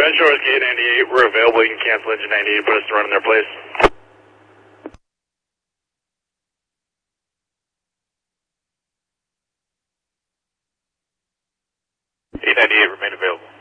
Shores Gate 98, we're available. You can cancel engine 98, put us to run in their place. 898, remain available.